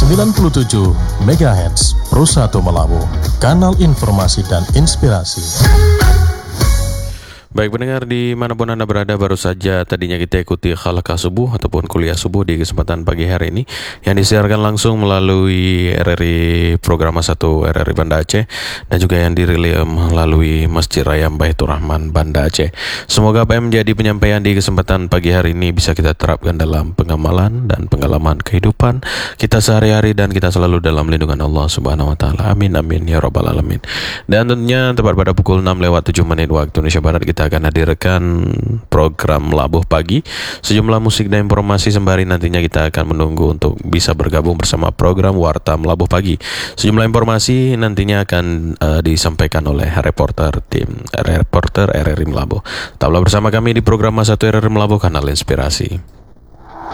97 MHz Pro 1 Melabu, kanal informasi dan inspirasi. Baik pendengar dimanapun Anda berada, baru saja tadinya kita ikuti Khalaqah Subuh ataupun kuliah subuh di kesempatan pagi hari ini yang disiarkan langsung melalui RRI Program 1 RRI Banda Aceh dan juga yang dirilis melalui Masjid Raya Baitur Rahman Banda Aceh. Semoga apa yang menjadi penyampaian di kesempatan pagi hari ini bisa kita terapkan dalam pengamalan dan pengalaman kehidupan kita sehari-hari dan kita selalu dalam lindungan Allah Subhanahu wa taala. Amin amin ya rabbal alamin. Dan tentunya tepat pada pukul 6:07 waktu Indonesia Barat kita akan hadirkan program Labuh Pagi, sejumlah musik dan informasi sembari nantinya kita akan menunggu untuk bisa bergabung bersama program Warta Labuh Pagi. Sejumlah informasi nantinya akan disampaikan oleh reporter RRI Melabuh. Tetaplah bersama kami di program 1 RRI Melabuh, kanal inspirasi.